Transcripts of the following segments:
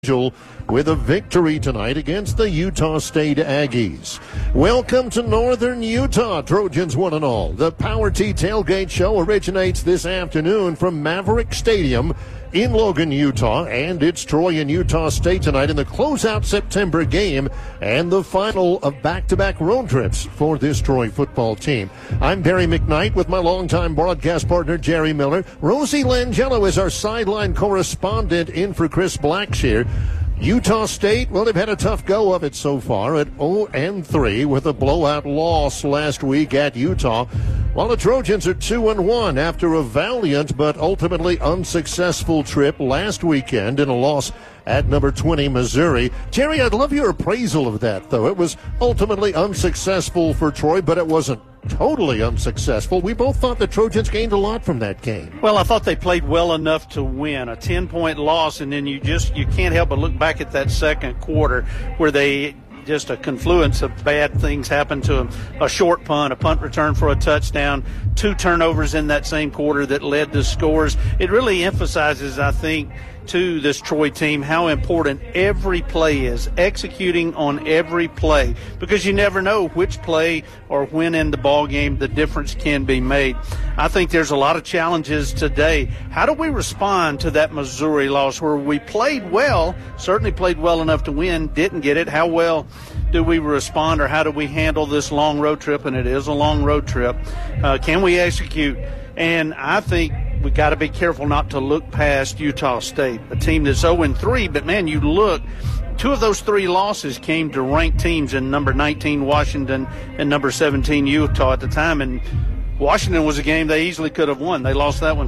with a victory tonight against the Utah State Aggies. Welcome to Northern Utah, Trojans one and all. The Power T Tailgate Show originates this afternoon from Maverick Stadium in Logan, Utah, and it's Troy and Utah State tonight in the closeout September game and the final of back-to-back road trips for this Troy football team. I'm Barry McKnight with my longtime broadcast partner Jerry Miller. Rosie Langello is our sideline correspondent in for Chris Blackshear. Utah State, well, they've had a tough go of it so far at 0-3 with a blowout loss last week at Utah, while the Trojans are 2-1 after a valiant but ultimately unsuccessful trip last weekend in a loss at number 20 Missouri. Jerry, I'd love your appraisal of that, though. It was ultimately unsuccessful for Troy, but it wasn't totally unsuccessful. We both thought the Trojans gained a lot from that game. Well, I thought they played well enough to win. A 10-point loss, and then you can't help but look back at that second quarter where they just a confluence of bad things happened to them. A short punt, a punt return for a touchdown, 2 turnovers in that same quarter that led to scores. It really emphasizes, I think, to this Troy team how important every play is, executing on every play, because you never know which play or when in the ball game the difference can be made. I think there's a lot of challenges today. How do we respond to that Missouri loss where we played well, certainly played well enough to win, didn't get it? How well do we respond, or how do we handle this long road trip? And it is a long road trip. Can we execute? And I think we got to be careful not to look past Utah State, a team that's 0-3. But, man, you look, 2 of those 3 losses came to ranked teams in number 19 Washington and number 17 Utah at the time. And Washington was a game they easily could have won. They lost that one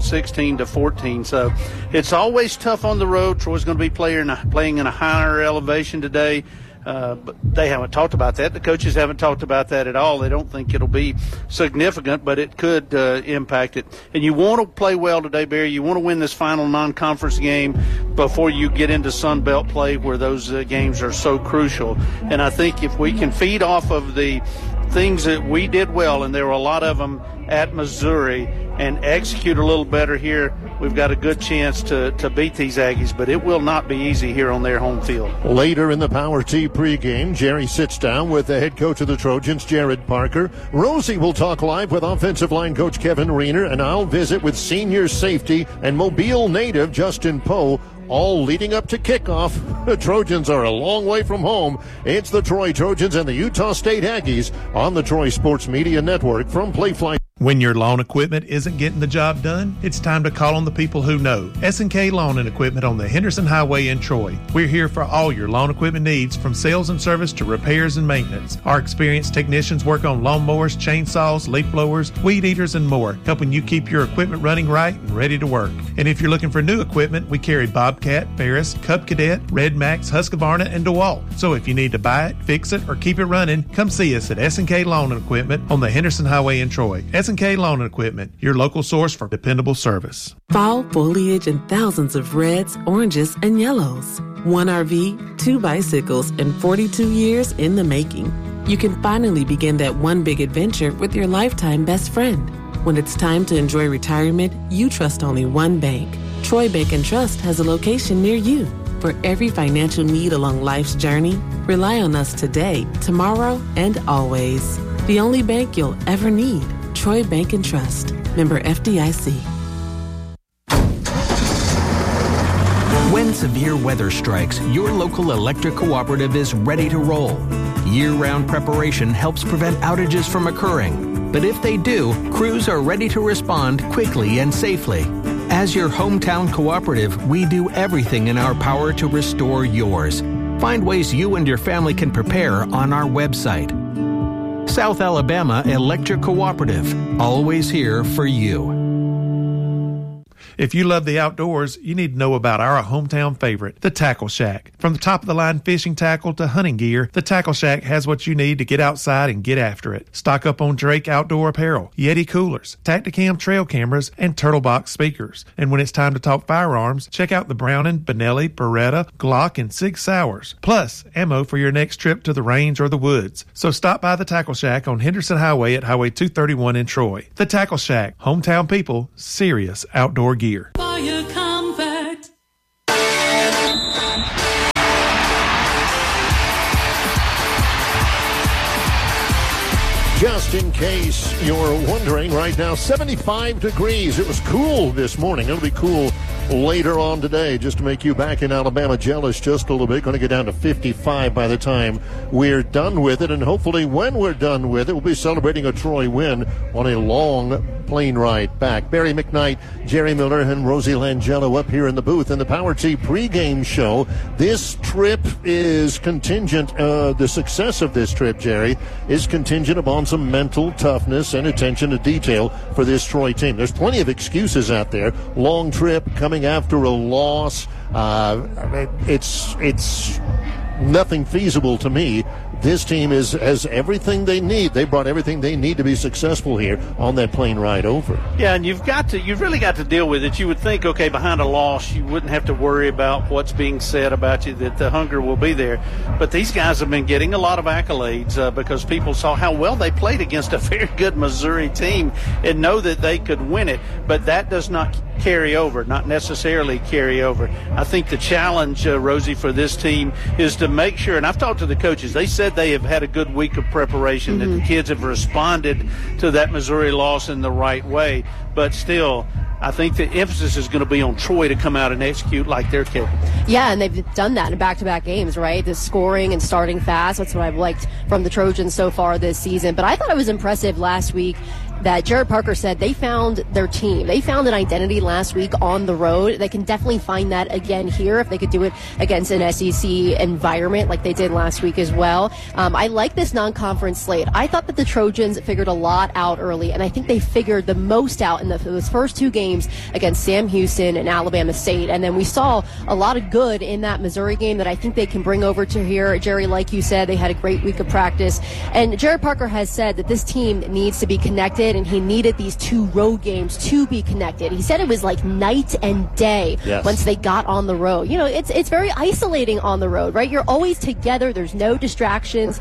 16-14. So it's always tough on the road. Troy's going to be playing in a higher elevation today. But they haven't talked about that. The coaches haven't talked about that at all. They don't think it'll be significant, but it could impact it. And you want to play well today, Barry. You want to win this final non-conference game before you get into Sun Belt play where those games are so crucial. And I think if we can feed off of the things that we did well, and there were a lot of them at Missouri, and execute a little better here, we've got a good chance to beat these Aggies, but it will not be easy here on their home field. Later in the Power T pregame, Jerry sits down with the head coach of the Trojans, Jared Parker. Rosie will talk live with offensive line coach Kevin Riener, and I'll visit with senior safety and Mobile native Justin Poe, all leading up to kickoff. The Trojans are a long way from home. It's the Troy Trojans and the Utah State Aggies on the Troy Sports Media Network from Playfly. When your lawn equipment isn't getting the job done, it's time to call on the people who know. S&K Lawn and Equipment on the Henderson Highway in Troy. We're here for all your lawn equipment needs, from sales and service to repairs and maintenance. Our experienced technicians work on lawnmowers, chainsaws, leaf blowers, weed eaters, and more, helping you keep your equipment running right and ready to work. And if you're looking for new equipment, we carry Bobcat, Ferris, Cub Cadet, Red Max, Husqvarna, and DeWalt. So if you need to buy it, fix it, or keep it running, come see us at S&K Lawn and Equipment on the Henderson Highway in Troy. S&K Lawn and Equipment, your local source for dependable service. Fall foliage and thousands of reds, oranges, and yellows. 1 RV, 2 bicycles, and 42 years in the making. You can finally begin that one big adventure with your lifetime best friend. When it's time to enjoy retirement, you trust only one bank. Troy Bank and Trust has a location near you. For every financial need along life's journey, rely on us today, tomorrow, and always. The only bank you'll ever need. Troy Bank and Trust. Member FDIC. When severe weather strikes, your local electric cooperative is ready to roll. Year-round preparation helps prevent outages from occurring. But if they do, crews are ready to respond quickly and safely. As your hometown cooperative, we do everything in our power to restore yours. Find ways you and your family can prepare on our website. South Alabama Electric Cooperative, always here for you. If you love the outdoors, you need to know about our hometown favorite, the Tackle Shack. From the top-of-the-line fishing tackle to hunting gear, the Tackle Shack has what you need to get outside and get after it. Stock up on Drake outdoor apparel, Yeti coolers, Tacticam trail cameras, and Turtle Box speakers. And when it's time to talk firearms, check out the Browning, Benelli, Beretta, Glock, and Sig Sauers. Plus, ammo for your next trip to the range or the woods. So stop by the Tackle Shack on Henderson Highway at Highway 231 in Troy. The Tackle Shack, hometown people, serious outdoor gear. just in case you're wondering right now, 75 degrees. It was cool this morning. It'll be cool later on today, just to make you back in Alabama jealous just a little bit. Going to get down to 55 by the time we're done with it. And hopefully when we're done with it, we'll be celebrating a Troy win on a long plane ride back. Barry McKnight, Jerry Miller, and Rosie Langella up here in the booth in the Power T pregame show. This trip is contingent, the success of this trip, Jerry, is contingent upon some mental toughness and attention to detail for this Troy team. There's plenty of excuses out there. Long trip, coming after a loss. It's nothing feasible to me. This team has everything they need. They brought everything they need to be successful here on that plane ride over. Yeah, and you've really got to deal with it. You would think, okay, behind a loss, you wouldn't have to worry about what's being said about you, that the hunger will be there. But these guys have been getting a lot of accolades because people saw how well they played against a very good Missouri team and know that they could win it. But that does not carry over, not necessarily carry over. I think the challenge, Rosie, for this team is to make sure, and I've talked to the coaches, they said they have had a good week of preparation, that the kids have responded to that Missouri loss in the right way. But still, I think the emphasis is going to be on Troy to come out and execute like they're capable. Yeah, and they've done that in back-to-back games, right? The scoring and starting fast, that's what I've liked from the Trojans so far this season. But I thought it was impressive last week that Jared Parker said they found their team. They found an identity last week on the road. They can definitely find that again here if they could do it against an SEC environment like they did last week as well. I like this non-conference slate. I thought that the Trojans figured a lot out early, and I think they figured the most out in those first two games against Sam Houston and Alabama State. And then we saw a lot of good in that Missouri game that I think they can bring over to here. Jerry, like you said, they had a great week of practice. And Jared Parker has said that this team needs to be connected, and he needed these two road games to be connected. He said it was like night and day once they got on the road. You know, it's very isolating on the road, right? You're always together. There's no distractions.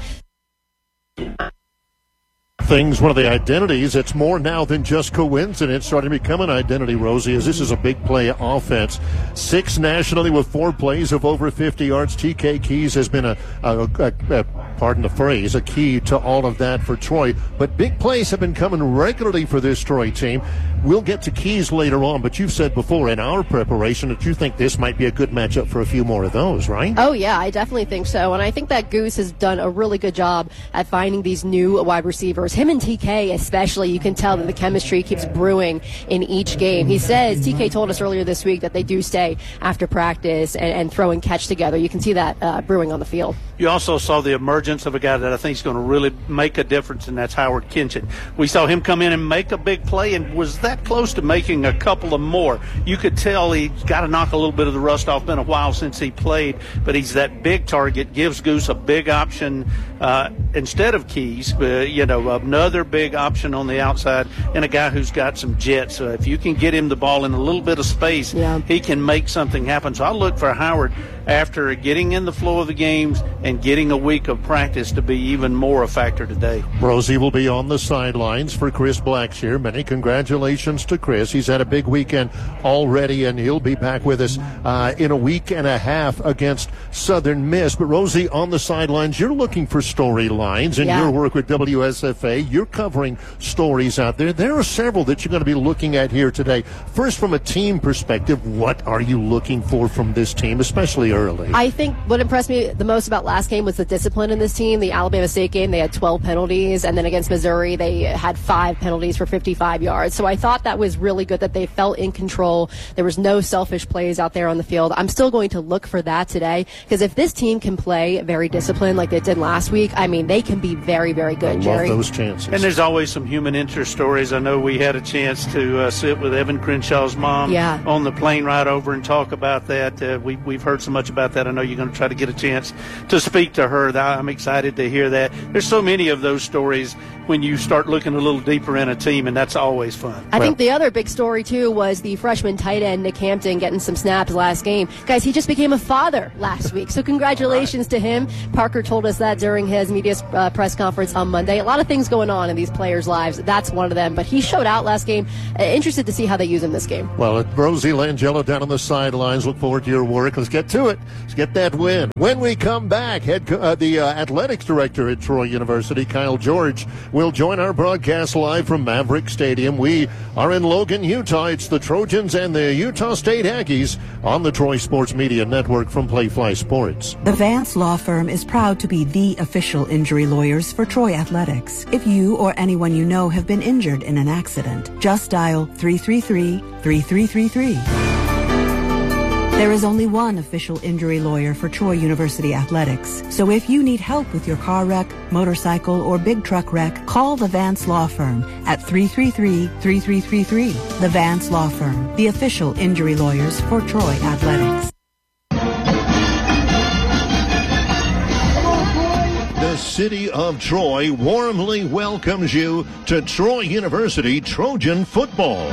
One of the identities, it's more now than just coincidence, starting to become an identity, Rosie, as this is a big play offense. 6 nationally with 4 plays of over 50 yards. TK Keys has been pardon the phrase, a key to all of that for Troy. But big plays have been coming regularly for this Troy team. We'll get to Keys later on, but you've said before in our preparation that you think this might be a good matchup for a few more of those, right? Oh, yeah, I definitely think so. And I think that Goose has done a really good job at finding these new wide receivers. Him and TK especially, you can tell that the chemistry keeps brewing in each game. He says, TK told us earlier this week that they do stay after practice and throw and catch together. You can see that brewing on the field. You also saw the emergence of a guy that I think is going to really make a difference, and that's Howard Kinchin. We saw him come in and make a big play and was that close to making a couple of more. You could tell he's got to knock a little bit of the rust off. Been a while since he played, but he's that big target, gives Goose a big option instead of Keys, another big option on the outside, and a guy who's got some jets. If you can get him the ball in a little bit of space, he can make something happen. So I look for Howard, after getting in the flow of the games and getting a week of practice, to be even more a factor today. Rosie will be on the sidelines for Chris Blackshear. Many congratulations to Chris. He's had a big weekend already, and he'll be back with us in a week and a half against Southern Miss. But Rosie, on the sidelines, you're looking for storylines in your work with WSFA. You're covering stories out there. There are several that you're going to be looking at here today. First, from a team perspective, what are you looking for from this team, especially early? I think what impressed me the most about last game was the discipline in this team. The Alabama State game, they had 12 penalties, and then against Missouri, they had 5 penalties for 55 yards. So I thought that was really good, that they felt in control. There was no selfish plays out there on the field. I'm still going to look for that today, because if this team can play very disciplined like they did last week, I mean, they can be very, very good, Jerry. Love those chances. And there's always some human interest stories. I know we had a chance to sit with Evan Crenshaw's mom on the plane ride over and talk about that. We've heard so much about that. I know you're going to try to get a chance to speak to her. I'm excited to hear that. There's so many of those stories when you start looking a little deeper in a team, and that's always fun. I think the other big story, too, was the freshman tight end, Nick Hampton, getting some snaps last game. Guys, he just became a father last week, so congratulations to him. Parker told us that during his media press conference on Monday. A lot of things going on in these players' lives. That's one of them, but he showed out last game. Interested to see how they use him this game. Well, Rosie Langella down on the sidelines. Look forward to your work. Let's get to it. it. Let's get that win. When we come back, the athletics director at Troy University, Kyle George, will join our broadcast live from Maverick Stadium. We are in Logan, Utah. It's the Trojans and the Utah State Aggies on the Troy Sports Media Network from Playfly Sports. The Vance Law Firm is proud to be the official injury lawyers for Troy Athletics. If you or anyone you know have been injured in an accident, just dial 333-3333. There is only one official injury lawyer for Troy University Athletics. So if you need help with your car wreck, motorcycle, or big truck wreck, call the Vance Law Firm at 333-3333. The Vance Law Firm, the official injury lawyers for Troy Athletics. The city of Troy warmly welcomes you to Troy University Trojan football.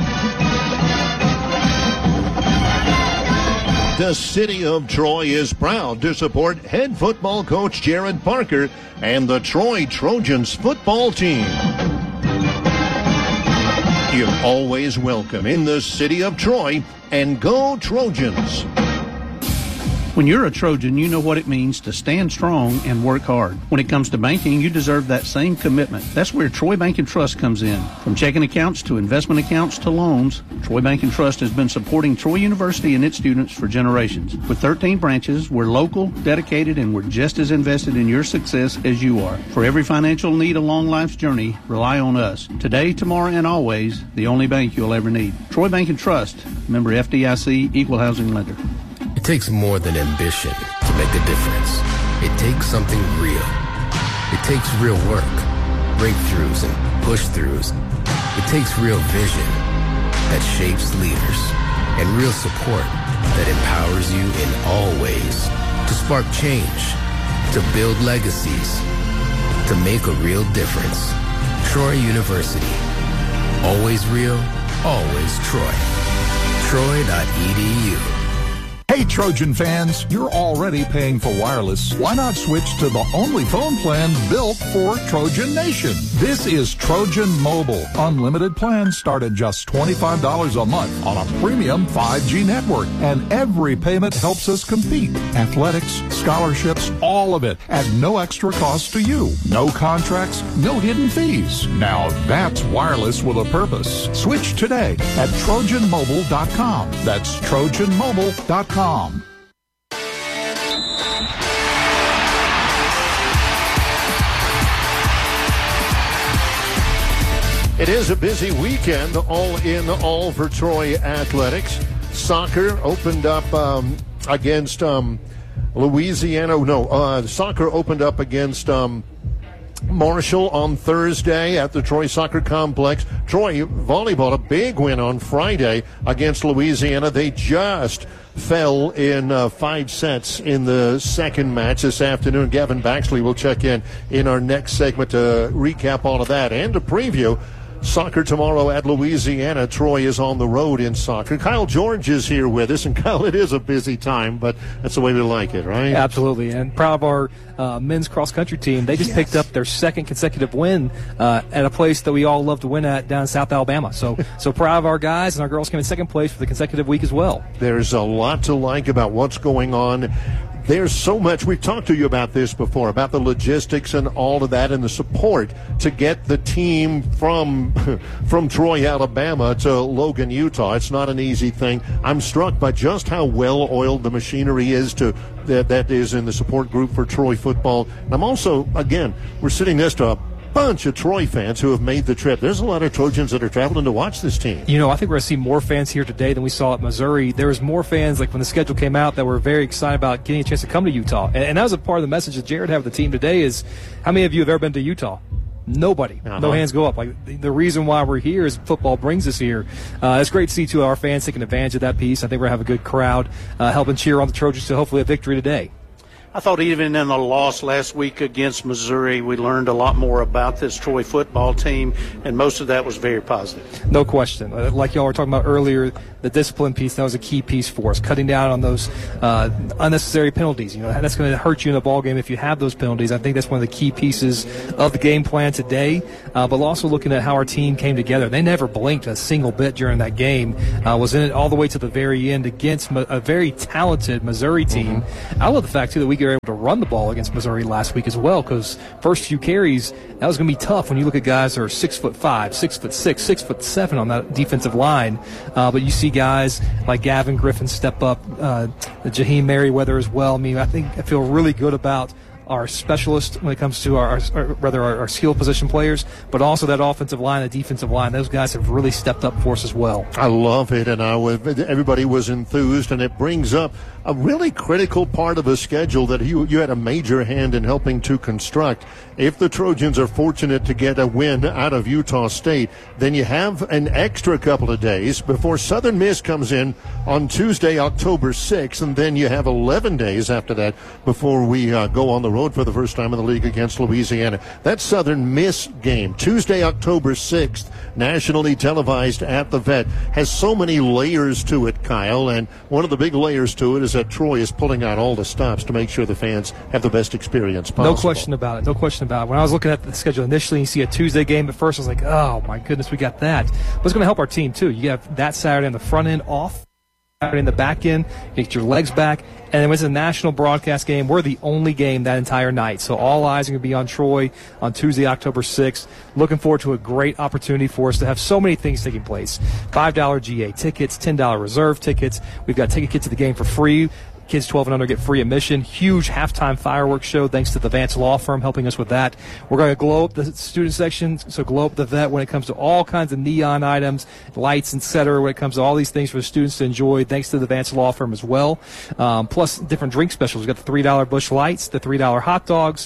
The city of Troy is proud to support head football coach Jared Parker and the Troy Trojans football team. You're always welcome in the city of Troy, and go Trojans. When you're a Trojan, you know what it means to stand strong and work hard. When it comes to banking, you deserve that same commitment. That's where Troy Bank and Trust comes in. From checking accounts to investment accounts to loans, Troy Bank and Trust has been supporting Troy University and its students for generations. With 13 branches, we're local, dedicated, and we're just as invested in your success as you are. For every financial need along life's journey, rely on us. Today, tomorrow, and always, the only bank you'll ever need. Troy Bank and Trust, member FDIC, equal housing lender. It takes more than ambition to make a difference. It takes something real. It takes real work, breakthroughs and push-throughs. It takes real vision that shapes leaders and real support that empowers you in all ways to spark change, to build legacies, to make a real difference. Troy University. Always real, always Troy. Troy.edu. Hey Trojan fans, you're already paying for wireless. Why not switch to the only phone plan built for Trojan Nation? This is Trojan Mobile. Unlimited plans start at just $25 a month on a premium 5G network. And every payment helps us compete. Athletics, scholarships, all of it at no extra cost to you. No contracts, no hidden fees. Now that's wireless with a purpose. Switch today at TrojanMobile.com. That's TrojanMobile.com. It is a busy weekend, all in all for Troy Athletics. Soccer opened up against Louisiana. Soccer opened up against Marshall on Thursday at the Troy Soccer Complex. Troy volleyball, a big win on Friday against Louisiana. They just fell in 5 sets in the second match this afternoon. Gavin Baxley will check in our next segment to recap all of that and to preview soccer tomorrow at Louisiana. Troy is on the road in soccer. Kyle George is here with us, and Kyle, it is a busy time, but that's the way we like it, right? Absolutely, and proud of our men's cross-country team. They just picked up their second consecutive win at a place that we all love to win at down in South Alabama. So proud of our guys, and our girls came in second place for the consecutive week as well. There's a lot to like about what's going on. There's so much. We've talked to you about this before, about the logistics and all of that and the support to get the team from Troy, Alabama to Logan, Utah. It's not an easy thing. I'm struck by just how well-oiled the machinery is that is in the support group for Troy football. And I'm also, again, we're sitting next to a bunch of Troy fans who have made the trip. There's a lot of Trojans that are traveling to watch this team. You know, I think we're going to see more fans here today than we saw at Missouri. There was more fans, like when the schedule came out, that were very excited about getting a chance to come to Utah. And that was a part of the message that Jared had with the team today is, how many of you have ever been to Utah? Nobody. No hands go up. Like, the reason why we're here is football brings us here. It's great to see, too, our fans taking advantage of that piece. I think we're going to have a good crowd helping cheer on the Trojans to hopefully a victory today. I thought even in the loss last week against Missouri, we learned a lot more about this Troy football team, and most of that was very positive. No question. Like y'all were talking about earlier, the discipline piece, that was a key piece for us, cutting down on those unnecessary penalties. That's going to hurt you in the ball game if you have those penalties. I think that's one of the key pieces of the game plan today, but also looking at how our team came together. They never blinked a single bit during that game, was in it all the way to the very end against a very talented Missouri team. I love the fact, too, that we were able to run the ball against Missouri last week as well, because first few carries, that was going to be tough when you look at guys that are 6'5", 6'6", 6'7" on that defensive line. But you see guys like Gavin Griffin step up, Jaheim Merriweather as well. I feel really good about our specialists when it comes to our skill position players, but also that offensive line, the defensive line. Those guys have really stepped up for us as well. I love it, and everybody was enthused, and it brings up a really critical part of a schedule that you had a major hand in helping to construct. If the Trojans are fortunate to get a win out of Utah State, then you have an extra couple of days before Southern Miss comes in on Tuesday, October 6th, and then you have 11 days after that before we go on the road for the first time in the league against Louisiana. That Southern Miss game, Tuesday, October 6th, nationally televised at the Vet, has so many layers to it, Kyle, and one of the big layers to it is that Troy is pulling out all the stops to make sure the fans have the best experience possible. No question about it. When I was looking at the schedule initially, you see a Tuesday game at first, I was like, oh my goodness, we got that. But it's going to help our team too. You have that Saturday on the front end off, Saturday in the back end, you get your legs back, and then when it's a national broadcast game, we're the only game that entire night. So all eyes are going to be on Troy on Tuesday, October 6th. Looking forward to a great opportunity for us to have so many things taking place. $5 GA tickets, $10 reserve tickets. We've got ticket kits to the game for free. Kids 12 and under get free admission. Huge halftime fireworks show thanks to the Vance Law Firm helping us with that. We're going to glow up the student section, so glow up the Vet when it comes to all kinds of neon items, lights, etc. When it comes to all these things for the students to enjoy, thanks to the Vance Law Firm as well. Plus different drink specials. We've got the $3 Busch Lights, the $3 hot dogs.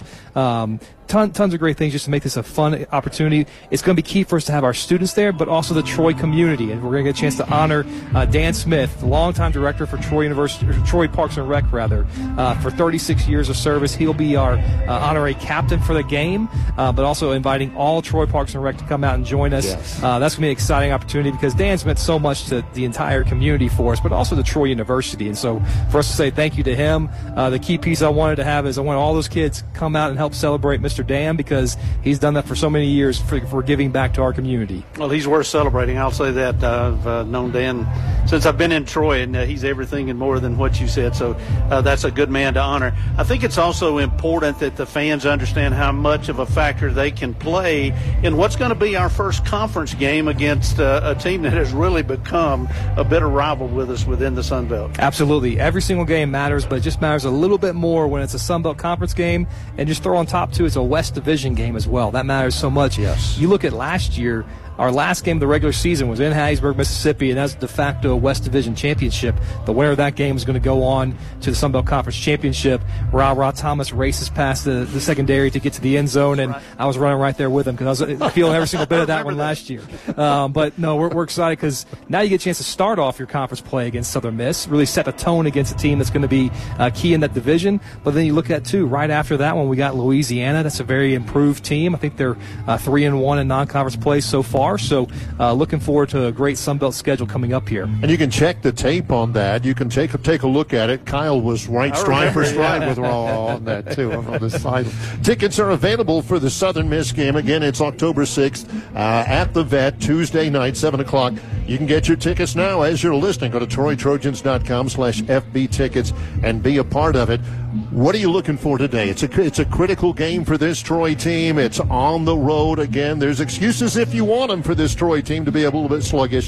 Tons of great things just to make this a fun opportunity. It's going to be key for us to have our students there, but also the Troy community. And we're going to get a chance to honor Dan Smith, the longtime director for Troy Parks and Rec, for 36 years of service. He'll be our honorary captain for the game, but also inviting all Troy Parks and Rec to come out and join us. Yes. That's going to be an exciting opportunity because Dan's meant so much to the entire community for us, but also to Troy University. And so for us to say thank you to him, the key piece I wanted to have is I want all those kids come out and help celebrate Mr. Dan because he's done that for so many years for giving back to our community. Well, he's worth celebrating. I'll say that. I've known Dan since I've been in Troy, and he's everything and more than what you said. So that's a good man to honor. I think it's also important that the fans understand how much of a factor they can play in what's going to be our first conference game against a team that has really become a bitter rival with us within the Sun Belt. Absolutely. Every single game matters, but it just matters a little bit more when it's a Sun Belt Conference game, and just throw on top, too, it's a West Division game as well. That matters so much. Yes. You look at last year, our last game of the regular season was in Hattiesburg, Mississippi, and that's de facto West Division championship. The winner of that game is going to go on to the Sun Belt Conference Championship. Ra Thomas races past the secondary to get to the end zone, and I was running right there with him because I was feeling every single bit of that one last year. But no, we're excited because now you get a chance to start off your conference play against Southern Miss, really set a tone against a team that's going to be key in that division. But then you look at, too, right after that one, we got Louisiana. That's a very improved team. I think they're 3-1 in non-conference play so far. So looking forward to a great Sun Belt schedule coming up here. And you can check the tape on that. You can take a look at it. Kyle was right stride for stride with Raw on that, too, on the side. Tickets are available for the Southern Miss game. Again, it's October 6th at the Vet, Tuesday night, 7 o'clock. You can get your tickets now as you're listening. Go to TroyTrojans.com/FB tickets and be a part of it. What are you looking for today? It's a critical game for this Troy team. It's on the road again. There's excuses if you want them for this Troy team to be a little bit sluggish.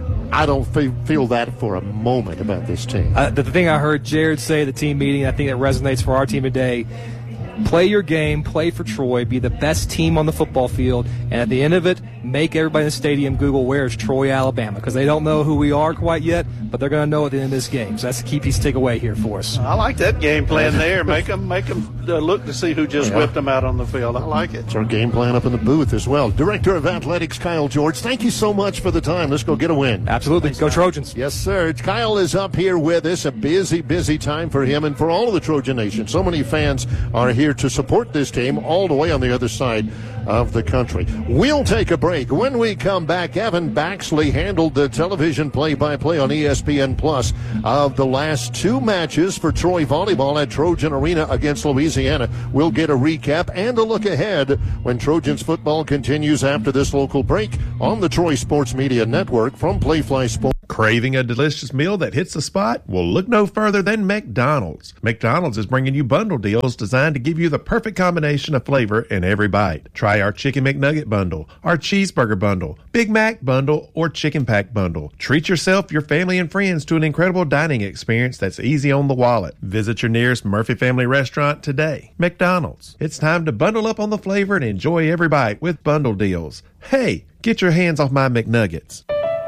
I don't feel that for a moment about this team. The thing I heard Jared say at the team meeting, I think that resonates for our team today. Play your game, play for Troy, be the best team on the football field, and at the end of it, make everybody in the stadium Google where's Troy, Alabama, because they don't know who we are quite yet, but they're going to know at the end of this game. So that's the key piece to take away here for us. I like that game plan there. Make them look to see who just whipped them out on the field. I like it. It's our game plan up in the booth as well. Director of Athletics, Kyle George, thank you so much for the time. Let's go get a win. Absolutely. Go Trojans. Yes, sir. Kyle is up here with us. A busy, busy time for him and for all of the Trojan Nation. So many fans are here to support this team all the way on the other side of the country. We'll take a break. When we come back, Evan Baxley handled the television play-by-play on ESPN Plus of the last two matches for Troy volleyball at Trojan Arena against Louisiana. We'll get a recap and a look ahead when Trojans football continues after this local break on the Troy Sports Media Network from Playfly Sports. Craving a delicious meal that hits the spot? Well, look no further than McDonald's. McDonald's is bringing you bundle deals designed to give you the perfect combination of flavor in every bite. Try our Chicken McNugget bundle, our Cheeseburger bundle, Big Mac bundle, or Chicken Pack bundle. Treat yourself, your family, and friends to an incredible dining experience that's easy on the wallet. Visit your nearest Murphy Family restaurant today. McDonald's. It's time to bundle up on the flavor and enjoy every bite with bundle deals. Hey, get your hands off my McNuggets.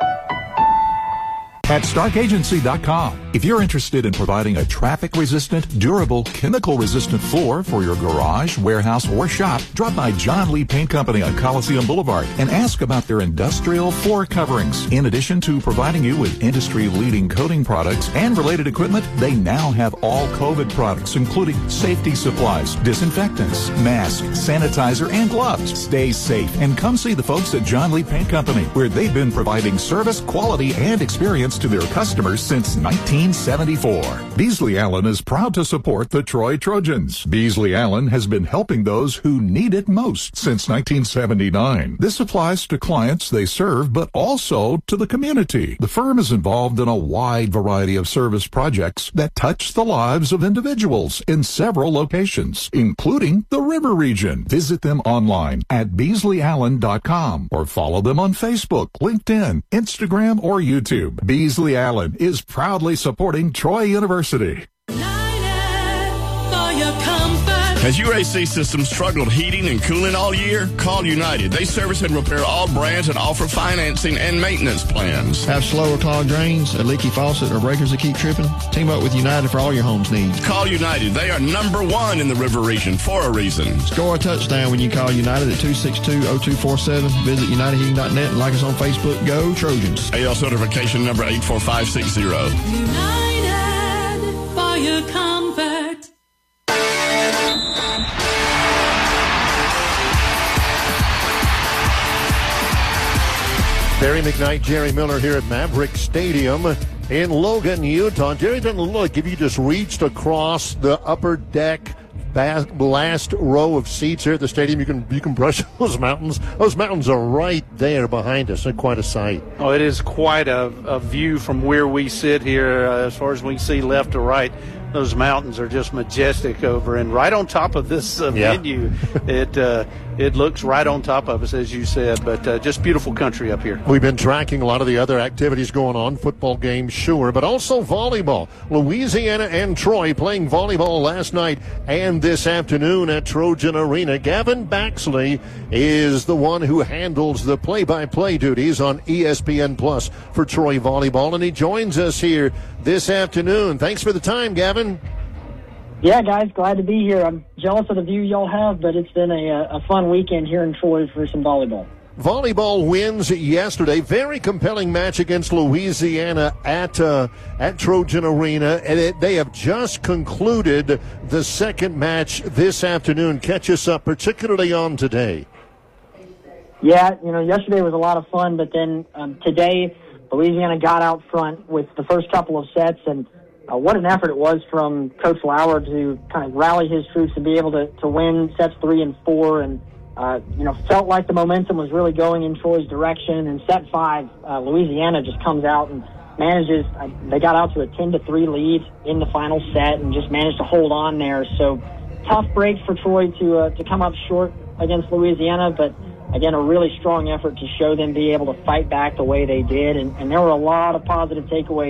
At StarkAgency.com. If you're interested in providing a traffic-resistant, durable, chemical-resistant floor for your garage, warehouse, or shop, drop by John Lee Paint Company on Coliseum Boulevard and ask about their industrial floor coverings. In addition to providing you with industry-leading coating products and related equipment, they now have all COVID products, including safety supplies, disinfectants, masks, sanitizer, and gloves. Stay safe and come see the folks at John Lee Paint Company, where they've been providing service, quality, and experience to their customers since 1974. Beasley Allen is proud to support the Troy Trojans. Beasley Allen has been helping those who need it most since 1979. This applies to clients they serve, but also to the community. The firm is involved in a wide variety of service projects that touch the lives of individuals in several locations, including the River Region. Visit them online at BeasleyAllen.com or follow them on Facebook, LinkedIn, Instagram, or YouTube. Beasley Allen is proudly supporting Troy University. Has your AC system struggled heating and cooling all year? Call United. They service and repair all brands and offer financing and maintenance plans. Have slow or clogged drains, a leaky faucet, or breakers that keep tripping? Team up with United for all your home's needs. Call United. They are #1 in the River Region for a reason. Score a touchdown when you call United at 262-0247. Visit UnitedHeating.net and like us on Facebook. Go Trojans. AL certification number 84560. United for your comfort. Barry McKnight, Jerry Miller here at Maverick Stadium in Logan, Utah. Jerry, doesn't look like if you just reached across the upper deck last row of seats here at the stadium, you can brush those mountains. Those mountains are right there behind us. They're quite a sight. Oh, it is quite a view from where we sit here. As far as we can see left to right, those mountains are just majestic over, and right on top of this venue. It looks right on top of us, as you said, but just beautiful country up here. We've been tracking a lot of the other activities going on, football games, sure, but also volleyball. Louisiana and Troy playing volleyball last night and this afternoon at Trojan Arena. Gavin Baxley is the one who handles the play-by-play duties on ESPN Plus for Troy volleyball, and he joins us here this afternoon. Thanks for the time, Gavin. Yeah, guys, glad to be here. I'm jealous of the view y'all have, but it's been a fun weekend here in Troy for some volleyball. Volleyball wins yesterday. Very compelling match against Louisiana at Trojan Arena. And they have just concluded the second match this afternoon. Catch us up, particularly on today. Yeah, yesterday was a lot of fun, but then today Louisiana got out front with the first couple of sets, and what an effort it was from Coach Lauer to kind of rally his troops and be able to win sets 3 and 4, and felt like the momentum was really going in Troy's direction. And set 5, Louisiana just comes out and manages. They got out to a 10-3 lead in the final set and just managed to hold on there. So tough break for Troy to come up short against Louisiana, but again, a really strong effort to show them be able to fight back the way they did. And there were a lot of positive takeaways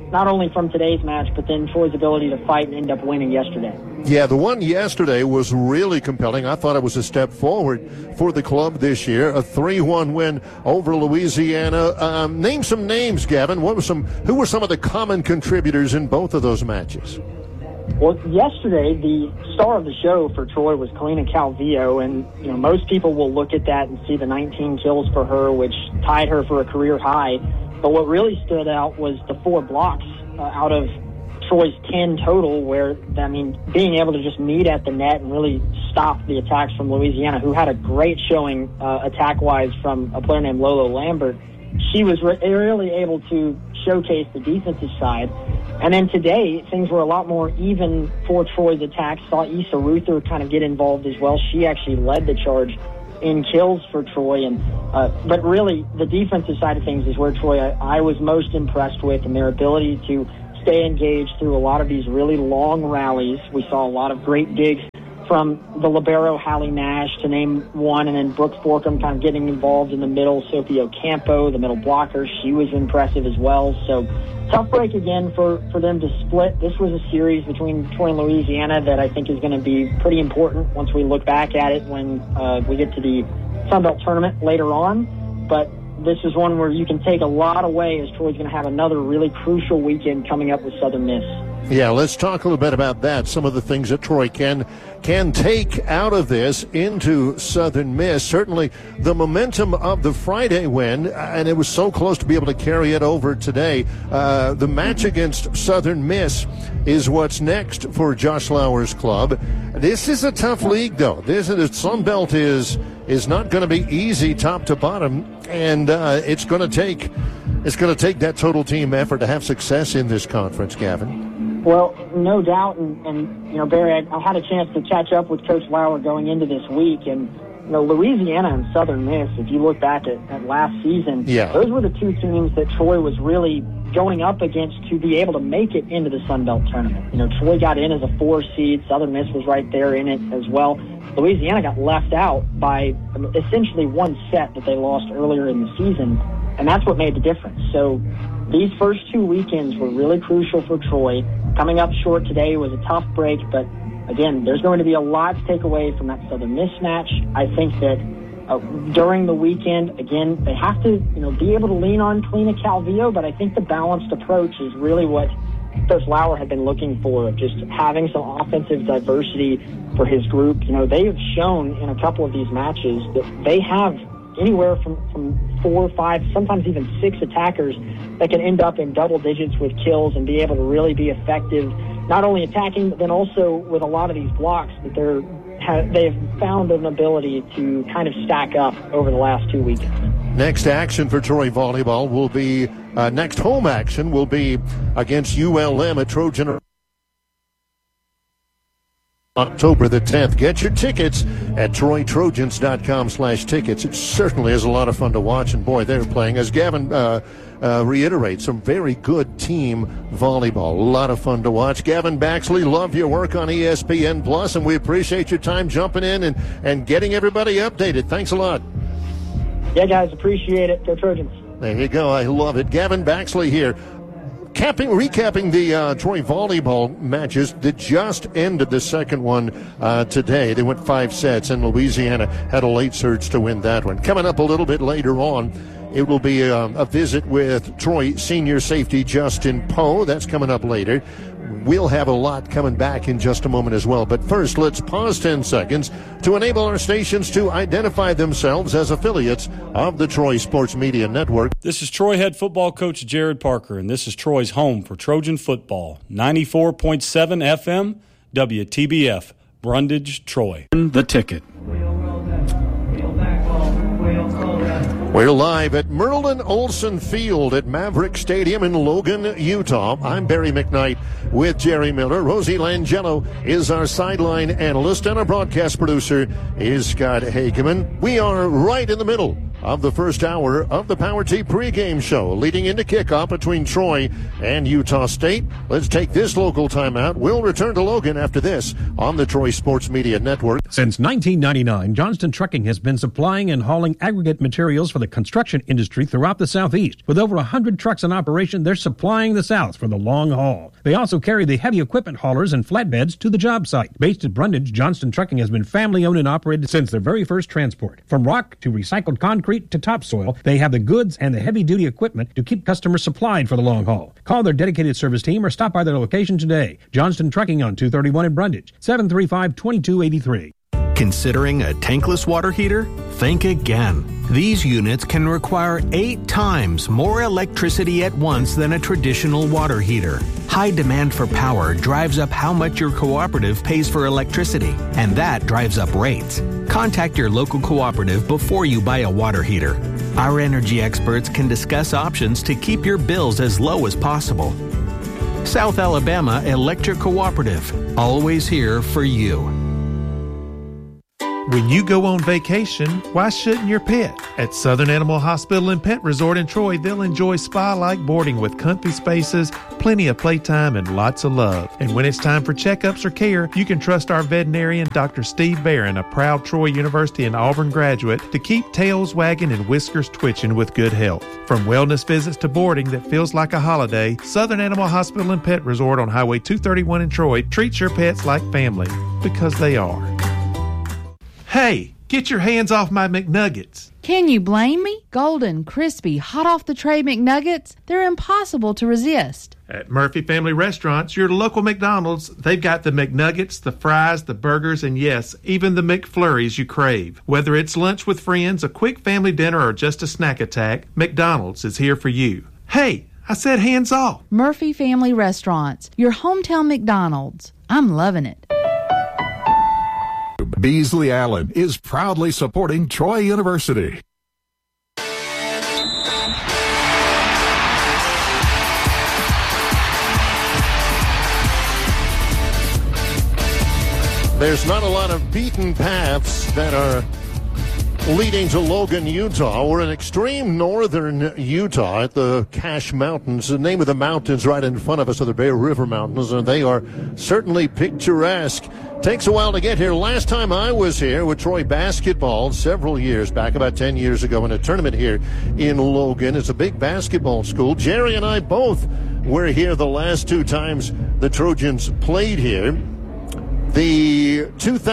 not only from today's match, but then Troy's ability to fight and end up winning yesterday. Yeah, the one yesterday was really compelling. I thought it was a step forward for the club this year. A 3-1 win over Louisiana. Name some names, Gavin. Who were some of the common contributors in both of those matches? Well, yesterday, the star of the show for Troy was Kalina Calvillo, and most people will look at that and see the 19 kills for her, which tied her for a career high. But what really stood out was the 4 blocks out of Troy's 10 total, where, being able to just meet at the net and really stop the attacks from Louisiana, who had a great showing attack-wise from a player named Lolo Lambert. She was really able to showcase the defensive side. And then today, things were a lot more even for Troy's attacks. Saw Issa Ruther kind of get involved as well. She actually led the charge in kills for Troy. But really, the defensive side of things is where Troy I was most impressed with, and their ability to stay engaged through a lot of these really long rallies. We saw a lot of great digs from the libero Hallie Nash, to name one, and then Brooke Forkham kind of getting involved in the middle. Sophie Ocampo, the middle blocker, she was impressive as well. So tough break again for them to split. This was a series between Troy and Louisiana that I think is going to be pretty important once we look back at it when we get to the Sun Belt tournament later on. But this is one where you can take a lot away, as Troy's going to have another really crucial weekend coming up with Southern Miss. Yeah, let's talk a little bit about that. Some of the things that Troy can take out of this into Southern Miss. Certainly the momentum of the Friday win, and it was so close to be able to carry it over today. The match against Southern Miss is what's next for Josh Lauer's club. This is a tough league, though. Sun Belt is not going to be easy top to bottom, and it's going to take that total team effort to have success in this conference, Gavin. Well, no doubt, and Barry, I had a chance to catch up with Coach Lauer going into this week, and Louisiana and Southern Miss, if you look back at last season, those were the two teams that Troy was really going up against to be able to make it into the Sun Belt tournament. Troy got in as a 4 seed, Southern Miss was right there in it as well. Louisiana got left out by essentially one set that they lost earlier in the season, and that's what made the difference. So these first 2 weekends were really crucial for Troy. Coming up short today was a tough break, but again, there's going to be a lot to take away from that Southern Miss match. I think that during the weekend, again, they have to be able to lean on Kalina Calvillo, but I think the balanced approach is really what Coach Lauer had been looking for, just having some offensive diversity for his group. They have shown in a couple of these matches that they have anywhere from 4, 5, sometimes even 6 attackers that can end up in double digits with kills and be able to really be effective, not only attacking, but then also with a lot of these blocks that they've found an ability to kind of stack up over the last 2 weekends. Next action for Troy volleyball will be, next home action will be against ULM at Trojan October the 10th. Get your tickets at TroyTrojans.com/tickets. It certainly is a lot of fun to watch, and boy, they're playing, as Gavin reiterates, some very good team volleyball. A lot of fun to watch. Gavin Baxley, love your work on ESPN Plus, and we appreciate your time jumping in and getting everybody updated. Thanks a lot. Yeah, guys, appreciate it. Go Trojans. There you go. I love it. Gavin Baxley here. Recapping the Troy volleyball matches that just ended the second one today. They went 5 sets, and Louisiana had a late surge to win that one. Coming up a little bit later on, it will be a visit with Troy senior safety Justin Poe. That's coming up later. We'll have a lot coming back in just a moment as well. But first, let's pause 10 seconds to enable our stations to identify themselves as affiliates of the Troy Sports Media Network. This is Troy head football coach Jared Parker, and this is Troy's home for Trojan football. 94.7 FM, WTBF, Brundage, Troy. The Ticket. We're live at Merlin Olsen Field at Maverick Stadium in Logan, Utah. I'm Barry McKnight with Jerry Miller. Rosie Langello is our sideline analyst, and our broadcast producer is Scott Hageman. We are right in the middle of the first hour of the Power T pregame show, leading into kickoff between Troy and Utah State. Let's take this local timeout. We'll return to Logan after this on the Troy Sports Media Network. Since 1999, Johnston Trucking has been supplying and hauling aggregate materials for the construction industry throughout the Southeast. With over 100 trucks in operation, they're supplying the South for the long haul. They also carry the heavy equipment haulers and flatbeds to the job site. Based at Brundage, Johnston Trucking has been family-owned and operated since their very first transport. From rock to recycled concrete to topsoil, they have the goods and the heavy-duty equipment to keep customers supplied for the long haul. Call their dedicated service team or stop by their location today. Johnston Trucking on 231 in Brundage, 735-2283. Considering a tankless water heater? Think again. These units can require 8 times more electricity at once than a traditional water heater. High demand for power drives up how much your cooperative pays for electricity, and that drives up rates. Contact your local cooperative before you buy a water heater. Our energy experts can discuss options to keep your bills as low as possible. South Alabama Electric Cooperative, always here for you. When you go on vacation, why shouldn't your pet? At Southern Animal Hospital and Pet Resort in Troy, they'll enjoy spa-like boarding with comfy spaces, plenty of playtime, and lots of love. And when it's time for checkups or care, you can trust our veterinarian, Dr. Steve Barron, a proud Troy University and Auburn graduate, to keep tails wagging and whiskers twitching with good health. From wellness visits to boarding that feels like a holiday, Southern Animal Hospital and Pet Resort on Highway 231 in Troy treats your pets like family, because they are. Hey, get your hands off my McNuggets. Can you blame me? Golden, crispy, hot off the tray McNuggets, they're impossible to resist. At Murphy Family Restaurants, your local McDonald's, they've got the McNuggets, the fries, the burgers, and yes, even the McFlurries you crave. Whether it's lunch with friends, a quick family dinner, or just a snack attack, McDonald's is here for you. Hey, I said hands off. Murphy Family Restaurants, your hometown McDonald's. I'm loving it. Beasley Allen is proudly supporting Troy University. There's not a lot of beaten paths that are leading to Logan, Utah. We're in extreme northern Utah at the Cache Mountains. The name of the mountains right in front of us are the Bear River Mountains, and they are certainly picturesque. Takes a while to get here. Last time I was here with Troy basketball several years back, about 10 years ago, in a tournament here in Logan. It's a big basketball school. Jerry and I both were here the last 2 times the Trojans played here. The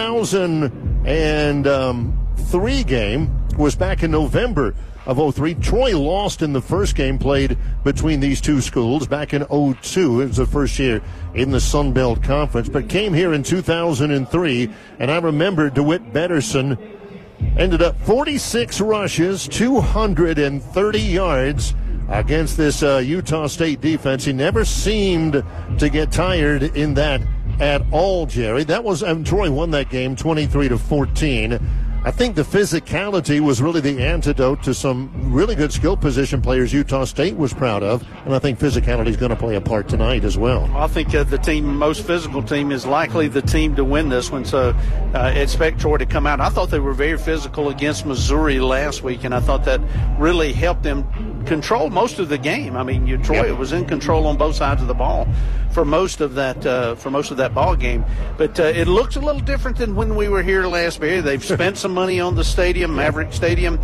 2003 game was back in November of 03. Troy lost in the first game played between these two schools back in 02. It was the first year in the Sun Belt Conference, but came here in 2003, and I remember DeWitt Betterson ended up 46 rushes, 230 yards against this Utah State defense. He never seemed to get tired in that at all, Jerry. That was Troy won that game 23-14. I think the physicality was really the antidote to some really good skill position players Utah State was proud of, and I think physicality is going to play a part tonight as well. I think the most physical team is likely the team to win this one, so expect Troy to come out. I thought they were very physical against Missouri last week, and I thought that really helped them control most of the game. I mean, Troy was in control on both sides of the ball for most of that ball game, but it looks a little different than when we were here last year. They've spent some money on the stadium, Maverick Stadium.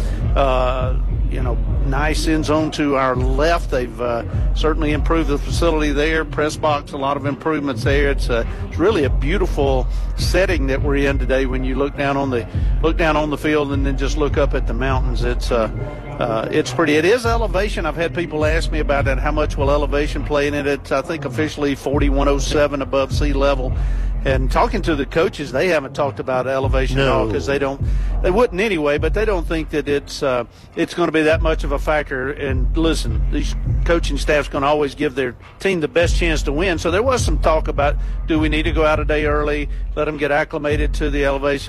Nice end zone to our left. They've certainly improved the facility there. Press box, a lot of improvements there. It's really a beautiful setting that we're in today. When you look down on the field and then just look up at the mountains, it's pretty. It is elevation. I've had people ask me about that. How much will elevation play in it? It's, I think, officially 4107 above sea level. And talking to the coaches, they haven't talked about elevation at all, because they wouldn't anyway, but they don't think that it's going to be that much of a factor. And listen, these coaching staff's going to always give their team the best chance to win. So there was some talk about, do we need to go out a day early, let them get acclimated to the elevation?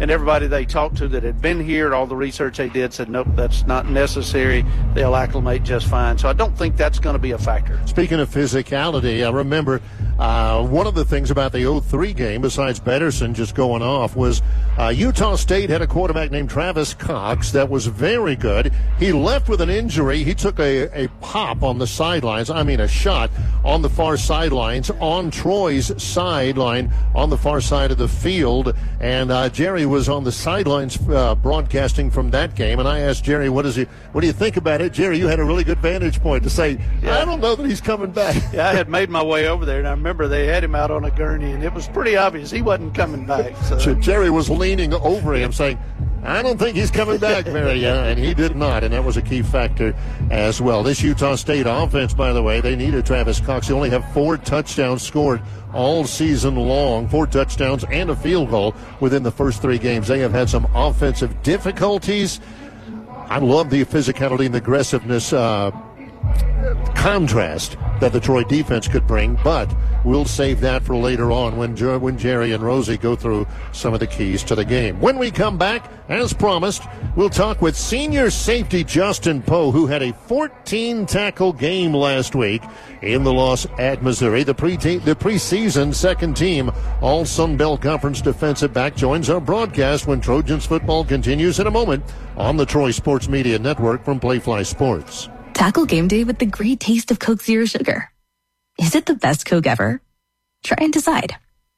and everybody they talked to that had been here, all the research they did said, nope, that's not necessary. They'll acclimate just fine. So I don't think that's going to be a factor. Speaking of physicality, I remember one of the things about the 0-3 game, besides Pedersen just going off, was Utah State had a quarterback named Travis Cox that was very good. He left with an injury. He took a pop on the sidelines, a shot on the far sidelines, on Troy's sideline, on the far side of the field. And Jerry was on the sidelines broadcasting from that game. And I asked Jerry, what do you think about it? Jerry, you had a really good vantage point to say, I don't know that he's coming back. Yeah, I had made my way over there, and I remember they had him out on a gurney, and it was pretty obvious he wasn't coming back. So Jerry was leaning over him saying, I don't think he's coming back, Mary, and he did not, and that was a key factor as well. This Utah State offense, by the way, they needed Travis Cox. They only have 4 touchdowns scored all season long, 4 touchdowns and a field goal within the first 3 games. They have had some offensive difficulties. I love the physicality and the aggressiveness contrast that the Troy defense could bring, but we'll save that for later on when Jerry and Rosie go through some of the keys to the game. When we come back, as promised, we'll talk with senior safety Justin Poe, who had a 14-tackle game last week in the loss at Missouri. The preseason second team All Sun Belt Conference defensive back joins our broadcast when Trojans football continues in a moment on the Troy Sports Media Network from Playfly Sports. Tackle game day with the great taste of Coke Zero Sugar. Is it the best Coke ever? Try and decide.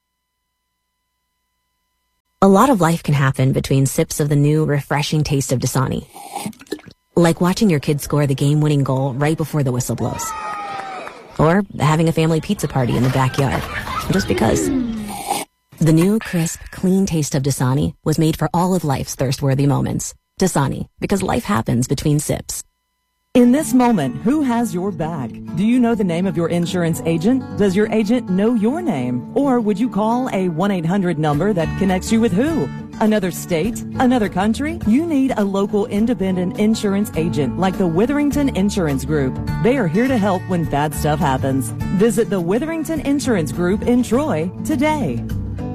A lot of life can happen between sips of the new, refreshing taste of Dasani. Like watching your kids score the game-winning goal right before the whistle blows. Or having a family pizza party in the backyard. Just because. The new, crisp, clean taste of Dasani was made for all of life's thirst-worthy moments. Dasani, because life happens between sips. In this moment, who has your back? Do you know the name of your insurance agent? Does your agent know your name? Or would you call a 1-800 number that connects you with who? Another state? Another country? You need a local independent insurance agent like the Witherington Insurance Group. They are here to help when bad stuff happens. Visit the Witherington Insurance Group in Troy today.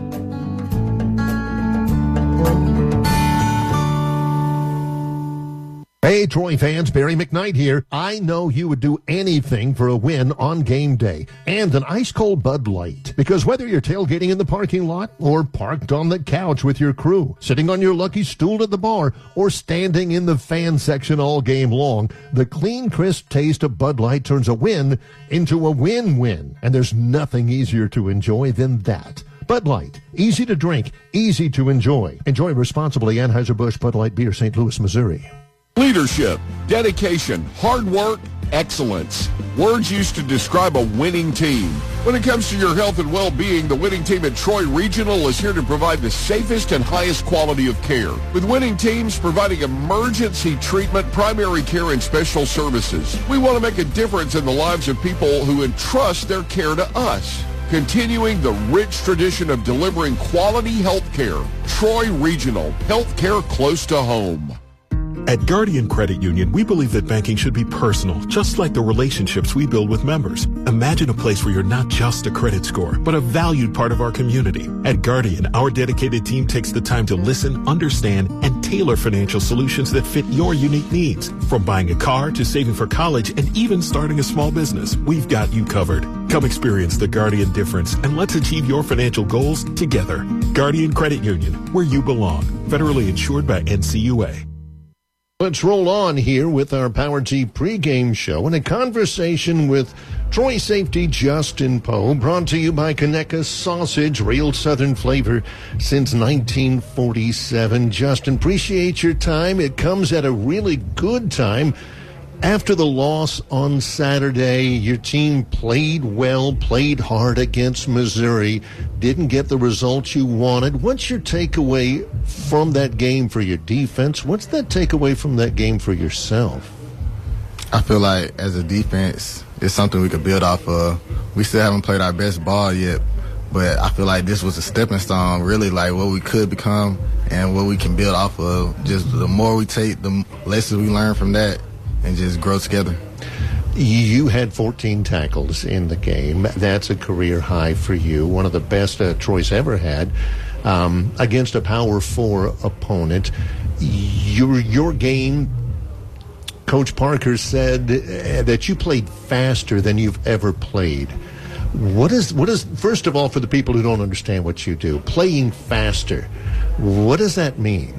Hey, Troy fans, Barry McKnight here. I know you would do anything for a win on game day and an ice-cold Bud Light. Because whether you're tailgating in the parking lot or parked on the couch with your crew, sitting on your lucky stool at the bar, or standing in the fan section all game long, the clean, crisp taste of Bud Light turns a win into a win-win. And there's nothing easier to enjoy than that. Bud Light, easy to drink, easy to enjoy. Enjoy responsibly. Anheuser-Busch Bud Light Beer, St. Louis, Missouri. Leadership, dedication, hard work, excellence. Words used to describe a winning team. When it comes to your health and well-being, the winning team at Troy Regional is here to provide the safest and highest quality of care. With winning teams providing emergency treatment, primary care, and special services. We want to make a difference in the lives of people who entrust their care to us. Continuing the rich tradition of delivering quality health care. Troy Regional, health care close to home. At Guardian Credit Union, we believe that banking should be personal, just like the relationships we build with members. Imagine a place where you're not just a credit score, but a valued part of our community. At Guardian, our dedicated team takes the time to listen, understand, and tailor financial solutions that fit your unique needs. From buying a car to saving for college and even starting a small business, we've got you covered. Come experience the Guardian difference and let's achieve your financial goals together. Guardian Credit Union, where you belong. Federally insured by NCUA. Let's roll on here with our Power T pregame show and a conversation with Troy safety Justin Poe, brought to you by Conecuh Sausage, real Southern flavor since 1947. Justin, appreciate your time. It comes at a really good time. After the loss on Saturday, your team played well, played hard against Missouri, didn't get the results you wanted. What's your takeaway from that game for your defense? What's that takeaway from that game for yourself? I feel like as a defense, it's something we could build off of. We still haven't played our best ball yet, but I feel like this was a stepping stone, really, like what we could become and what we can build off of. Just the more we take, the lessons we learn from that, and just grow together. You had 14 tackles in the game. That's a career high for you, one of the best Troy's ever had. against a Power 4 opponent. Your game, Coach Parker said that you played faster than you've ever played. What is first of all, for the people who don't understand what you do, playing faster, what does that mean?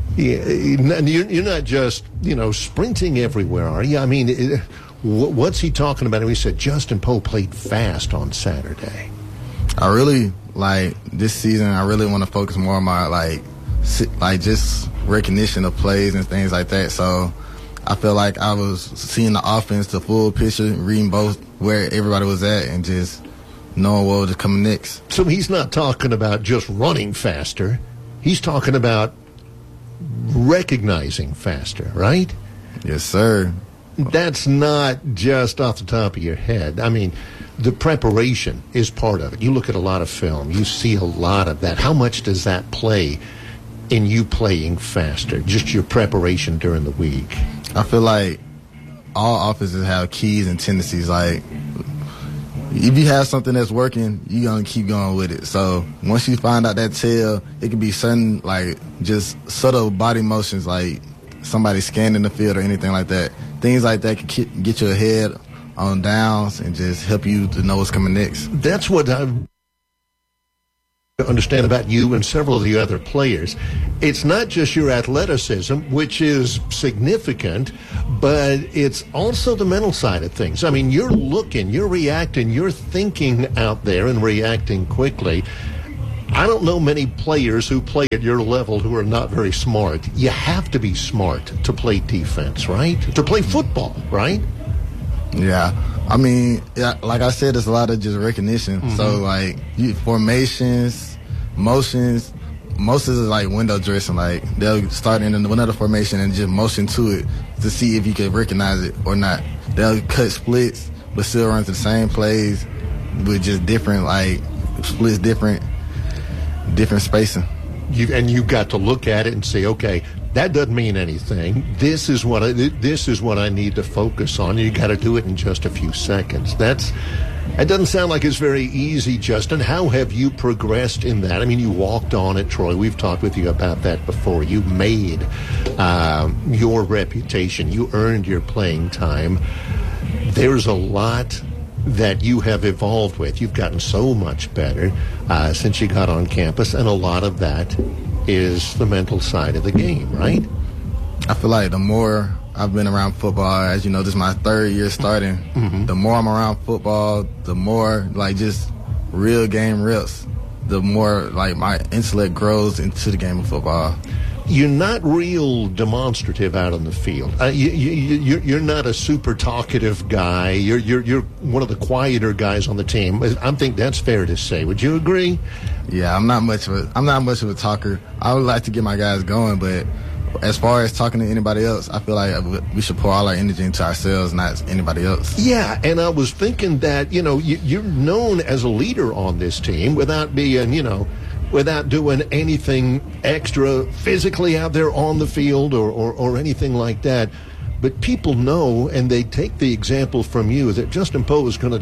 You're not just, sprinting everywhere, are you? I mean, what's he talking about? And he said Justin Poe played fast on Saturday. I really, this season, I really want to focus more on my, just recognition of plays and things like that. So I feel like I was seeing the offense, the full picture, reading both where everybody was at, and just knowing what was coming next. So he's not talking about just running faster. He's talking about recognizing faster, right? Yes, sir. That's not just off the top of your head. I mean, the preparation is part of it. You look at a lot of film. You see a lot of that. How much does that play in you playing faster, just your preparation during the week? I feel like all offenses have keys and tendencies. Like, if you have something that's working, you're going to keep going with it. So once you find out that tell, it can be certain, just subtle body motions, like somebody scanning the field or anything like that. Things like that can get you ahead on downs and just help you to know what's coming next. That's what I understand about you and several of the other players. It's not just your athleticism, which is significant, but it's also the mental side of things. I mean, you're looking, you're reacting, you're thinking out there and reacting quickly. I don't know many players who play at your level who are not very smart. You have to be smart to play defense, right? To play football, right? Yeah. I mean, like I said, it's a lot of just recognition. Mm-hmm. So, formations, motions, most is like window dressing. Like, they'll start in another formation and just motion to it to see if you can recognize it or not. They'll cut splits, but still run to the same plays with just different, splits, different spacing. You've got to look at it and say, okay, that doesn't mean anything. This is what I need to focus on. You got to do it in just a few seconds. That doesn't sound like it's very easy, Justin. How have you progressed in that? I mean, you walked on it, Troy. We've talked with you about that before. You made your reputation. You earned your playing time. There's a lot that you have evolved with. You've gotten so much better since you got on campus, and a lot of that is the mental side of the game, right? I feel like the more I've been around football, as you know, this is my third year starting, mm-hmm. The more I'm around football, the more, just real game reps, the more, my intellect grows into the game of football. You're not real demonstrative out on the field. You're not a super talkative guy. You're one of the quieter guys on the team. I think that's fair to say. Would you agree? Yeah, I'm not much of a talker. I would like to get my guys going, but as far as talking to anybody else, I feel like we should pour all our energy into ourselves, not anybody else. Yeah, and I was thinking that, you're known as a leader on this team without being, without doing anything extra physically out there on the field or anything like that. But people know, and they take the example from you, that Justin Poe is going to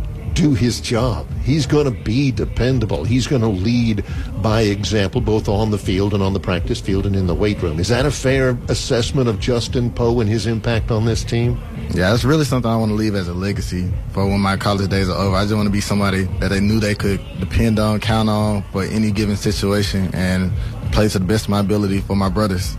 do his job. He's going to be dependable. He's going to lead by example, both on the field and on the practice field and in the weight room. Is that a fair assessment of Justin Poe and his impact on this team? Yeah, that's really something I want to leave as a legacy for when my college days are over. I just want to be somebody that they knew they could depend on, count on for any given situation, and play to the best of my ability for my brothers.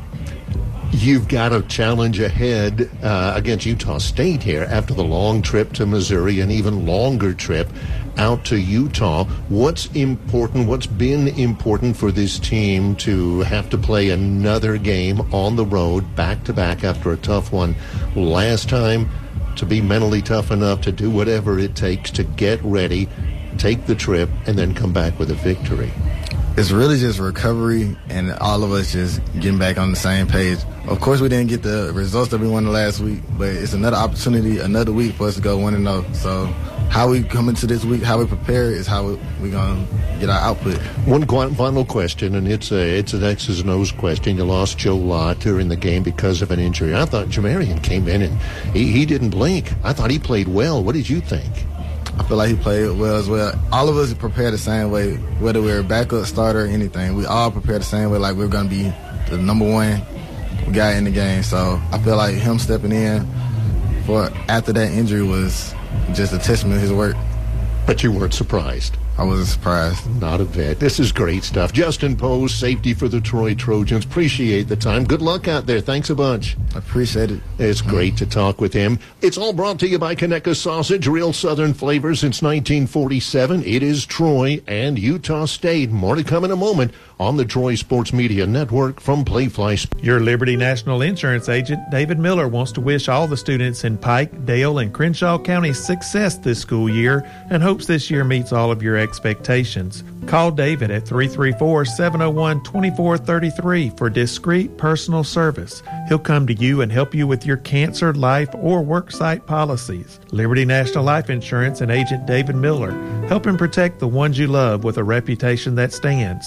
You've got a challenge ahead against Utah State here after the long trip to Missouri, an even longer trip out to Utah. What's important, what's been important for this team to have to play another game on the road back-to-back after a tough one last time, to be mentally tough enough to do whatever it takes to get ready, take the trip, and then come back with a victory? It's really just recovery and all of us just getting back on the same page. Of course, we didn't get the results that we wanted last week, but it's another opportunity, another week for us to go 1-0. So how we come into this week, how we prepare is how we're going to get our output. One final question, and it's an X's and O's question. You lost Joe Lott during the game because of an injury. I thought Jamarian came in and he didn't blink. I thought he played well. What did you think? I feel like he played well as well. All of us prepared the same way, whether we were backup, starter, or anything. We all prepared the same way, like we were going to be the number one guy in the game. So I feel like him stepping in for after that injury was just a testament to his work. But you weren't surprised. I wasn't surprised. Not a bit. This is great stuff. Justin Poe, safety for the Troy Trojans. Appreciate the time. Good luck out there. Thanks a bunch. I appreciate it. It's great to talk with him. It's all brought to you by Conecuh Sausage, real Southern flavor since 1947. It is Troy and Utah State. More to come in a moment on the Troy Sports Media Network from Playfly. Your Liberty National Insurance agent, David Miller, wants to wish all the students in Pike, Dale, and Crenshaw counties success this school year and hopes this year meets all of your expectations. Call David at 334-701-2433 for discreet personal service. He'll come to you and help you with your cancer, life, or worksite policies. Liberty National Life Insurance and agent David Miller, helping protect the ones you love with a reputation that stands.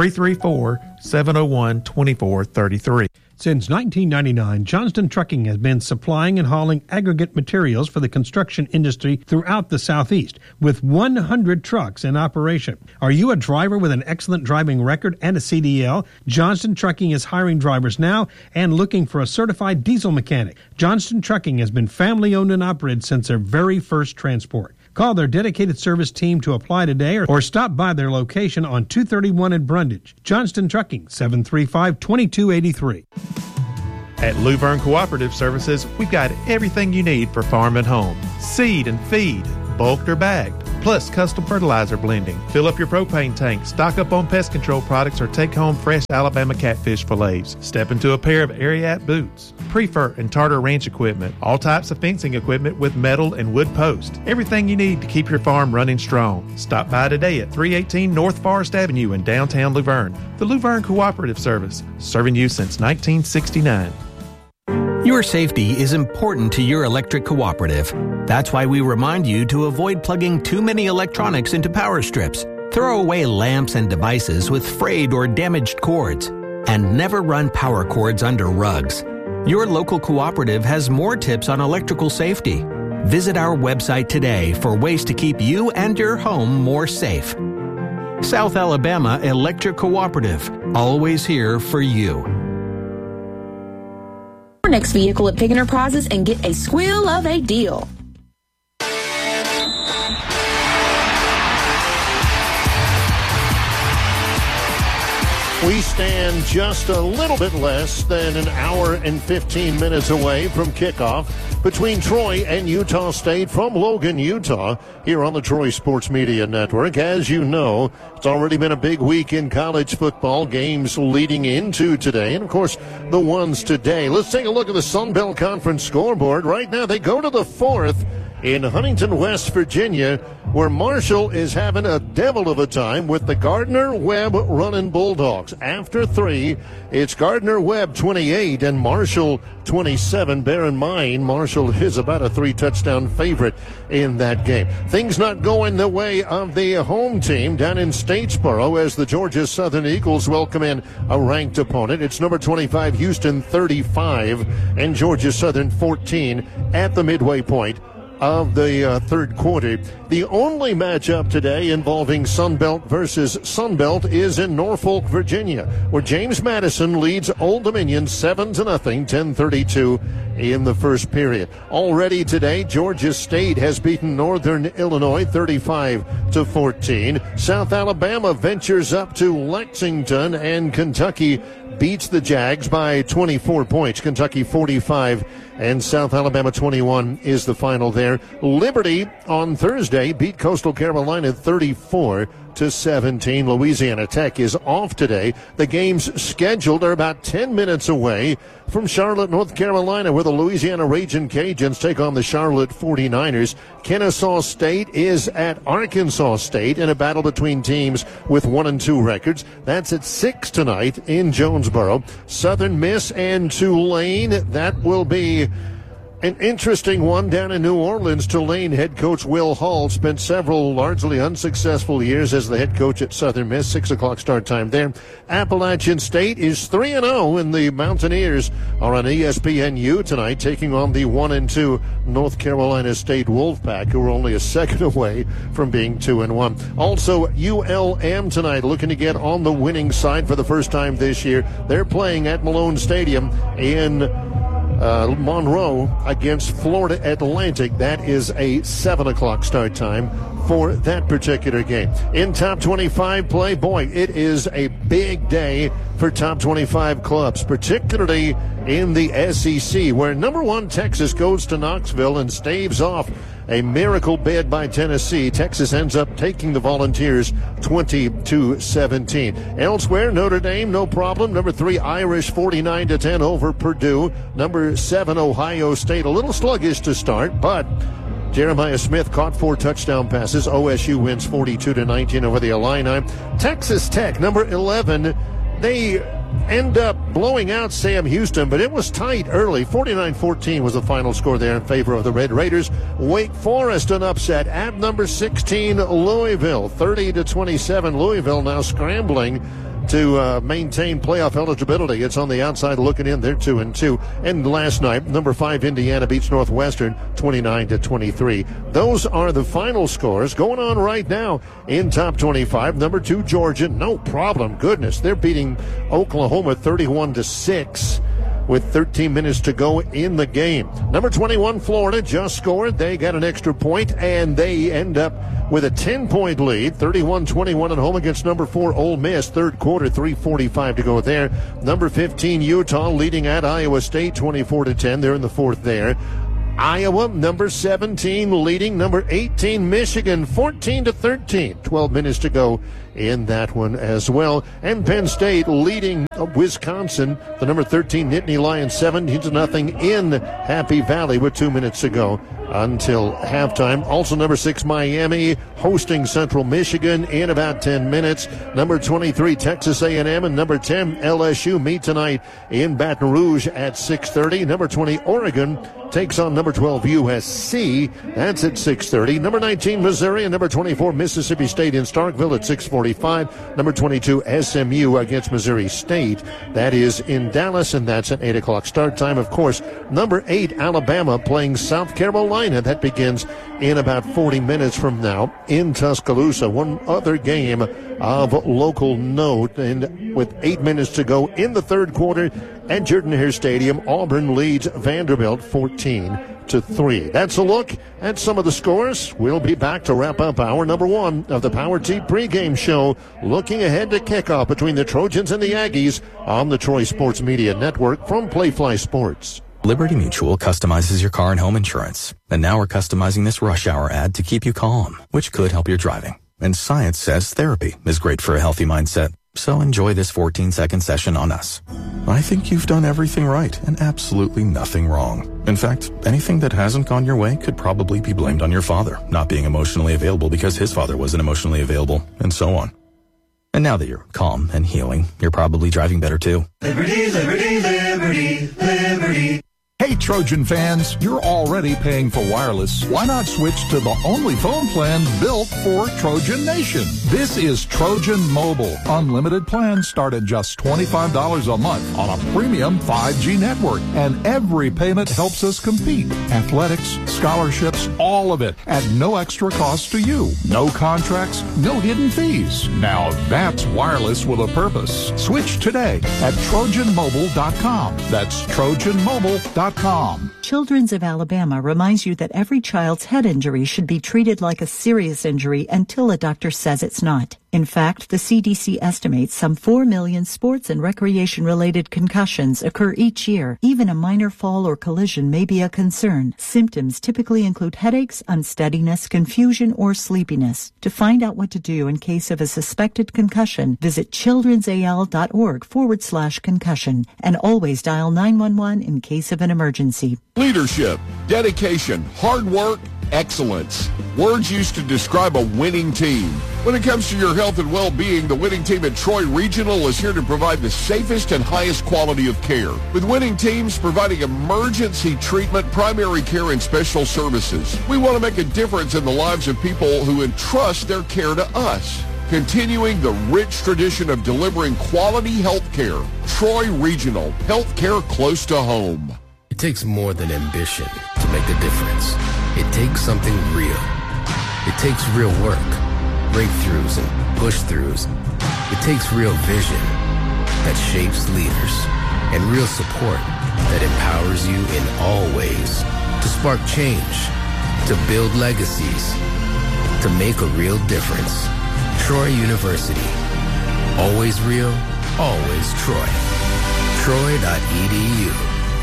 334-701-2433. Since 1999, Johnston Trucking has been supplying and hauling aggregate materials for the construction industry throughout the Southeast, with 100 trucks in operation. Are you a driver with an excellent driving record and a CDL? Johnston Trucking is hiring drivers now and looking for a certified diesel mechanic. Johnston Trucking has been family-owned and operated since their very first transport. Call their dedicated service team to apply today or stop by their location on 231 in Brundage. Johnston Trucking, 735-2283. At Luverne Cooperative Services, we've got everything you need for farm and home. Seed and feed, bulked or bagged, plus custom fertilizer blending. Fill up your propane tank, stock up on pest control products, or take home fresh Alabama catfish fillets. Step into a pair of Ariat boots, Prefer and Tartar Ranch equipment, all types of fencing equipment with metal and wood posts. Everything you need to keep your farm running strong. Stop by today at 318 North Forest Avenue in downtown Luverne. The Luverne Cooperative Service, serving you since 1969. Your safety is important to your electric cooperative. That's why we remind you to avoid plugging too many electronics into power strips. Throw away lamps and devices with frayed or damaged cords. And never run power cords under rugs. Your local cooperative has more tips on electrical safety. Visit our website today for ways to keep you and your home more safe. South Alabama Electric Cooperative, always here for you. Next vehicle at Pig Enterprises and get a squeal of a deal. We stand just a little bit less than an hour and 15 minutes away from kickoff between Troy and Utah State from Logan, Utah, here on the Troy Sports Media Network. As you know, it's already been a big week in college football, games leading into today, and of course the ones today. Let's take a look at the Sun Belt Conference scoreboard. Right now they go to the fourth in Huntington, West Virginia, where Marshall is having a devil of a time with the Gardner-Webb running Bulldogs. After 3, it's Gardner-Webb 28 and Marshall 27. Bear in mind, Marshall is about a 3-touchdown favorite in that game. Things not going the way of the home team down in Statesboro as the Georgia Southern Eagles welcome in a ranked opponent. It's number 25, Houston 35, and Georgia Southern 14 at the midway point of the third quarter. The only matchup today involving Sunbelt versus Sunbelt is in Norfolk, Virginia, where James Madison leads Old Dominion 7-0, 10:32 in the first period. Already today, Georgia State has beaten Northern Illinois 35-14. South Alabama ventures up to Lexington, and Kentucky beats the Jags by 24 points. Kentucky 45 and South Alabama 21 is the final there. Liberty on Thursday beat Coastal Carolina 34-17. Louisiana Tech is off today. The games scheduled are about 10 minutes away from Charlotte, North Carolina, where the Louisiana Ragin' Cajuns take on the Charlotte 49ers. Kennesaw State is at Arkansas State in a battle between teams with 1-2 records. That's at 6 tonight in Jonesboro. Southern Miss and Tulane, that will be An interesting one down in New Orleans. Tulane head coach Will Hall spent several largely unsuccessful years as the head coach at Southern Miss. 6 o'clock start time there. Appalachian State is 3-0, and the Mountaineers are on ESPNU tonight, taking on the 1-2 North Carolina State Wolfpack, who are only a second away from being 2-1. Also, ULM tonight, looking to get on the winning side for the first time this year. They're playing at Malone Stadium in Monroe against Florida Atlantic. That is a 7 o'clock start time for that particular game. In top 25 play, boy, it is a big day for top 25 clubs, particularly in the SEC, where number 1 Texas goes to Knoxville and staves off a miracle bid by Tennessee. Texas ends up taking the Volunteers 20-17. Elsewhere, Notre Dame, no problem. Number 3 Irish 49-10 over Purdue. Number 7 Ohio State, a little sluggish to start, but Jeremiah Smith caught 4 touchdown passes. OSU wins 42-19 over the Illini. Texas Tech, number 11, they end up blowing out Sam Houston, but it was tight early. 49-14 was the final score there in favor of the Red Raiders. Wake Forest, an upset at number 16 Louisville, 30-27. Louisville now scrambling to maintain playoff eligibility. It's on the outside looking in. They're 2-2. And last night, number 5 Indiana beats Northwestern 29-23. Those are the final scores going on right now in top 25. Number 2 Georgia, no problem. Goodness, they're beating Oklahoma 31-6. with 13 minutes to go in the game. Number 21, Florida, just scored. They got an extra point, and they end up with a 10-point lead, 31-21 at home against number 4, Ole Miss. Third quarter, 3:45 to go there. Number 15, Utah, leading at Iowa State, 24-10. They're in the fourth there. Iowa, number 17, leading number 18, Michigan, 14-13. 12 minutes to go in that one as well. And Penn State leading Wisconsin, the number 13 Nittany Lions, 17-0 in Happy Valley with 2 minutes to go until halftime. Also number 6 Miami hosting Central Michigan in about 10 minutes. Number 23 Texas A&M and number 10 LSU meet tonight in Baton Rouge at 6:30. Number 20 Oregon takes on number 12 USC. That's at 6:30. Number 19 Missouri and number 24 Mississippi State in Starkville at 6:45. Number 22 SMU against Missouri State. That is in Dallas, and that's an 8 o'clock start time. Of course, number 8 Alabama playing South Carolina. That begins in about 40 minutes from now in Tuscaloosa. One other game of local note, and with 8 minutes to go in the third quarter at Jordan-Hare Stadium, Auburn leads Vanderbilt 14-3. That's a look at some of the scores. We'll be back to wrap up hour number 1 of the Power T pregame show, looking ahead to kickoff between the Trojans and the Aggies on the Troy Sports Media Network from Playfly Sports. Liberty Mutual customizes your car and home insurance. And now we're customizing this rush hour ad to keep you calm, which could help your driving. And science says therapy is great for a healthy mindset. So enjoy this 14-second session on us. I think you've done everything right and absolutely nothing wrong. In fact, anything that hasn't gone your way could probably be blamed on your father not being emotionally available because his father wasn't emotionally available, and so on. And now that you're calm and healing, you're probably driving better too. Liberty, liberty, liberty, liberty. Hey, Trojan fans, you're already paying for wireless. Why not switch to the only phone plan built for Trojan Nation? This is Trojan Mobile. Unlimited plans start at just $25 a month on a premium 5G network. And every payment helps us compete. Athletics, scholarships, all of it at no extra cost to you. No contracts, no hidden fees. Now that's wireless with a purpose. Switch today at TrojanMobile.com. That's TrojanMobile.com. Children's of Alabama reminds you that every child's head injury should be treated like a serious injury until a doctor says it's not. In fact, the CDC estimates some 4 million sports and recreation-related concussions occur each year. Even a minor fall or collision may be a concern. Symptoms typically include headaches, unsteadiness, confusion, or sleepiness. To find out what to do in case of a suspected concussion, visit childrensal.org/concussion and always dial 911 in case of an emergency. Leadership, dedication, hard work, excellence. Words used to describe a winning team. When it comes to your health and well-being, the winning team at Troy Regional is here to provide the safest and highest quality of care. With winning teams providing emergency treatment, primary care, and special services, we want to make a difference in the lives of people who entrust their care to us. Continuing the rich tradition of delivering quality health care, Troy Regional, health care close to home. It takes more than ambition to make a difference. It takes something real. It takes real work, breakthroughs and push-throughs. It takes real vision that shapes leaders and real support that empowers you in all ways to spark change, to build legacies, to make a real difference. Troy University. Always real, always Troy. Troy.edu.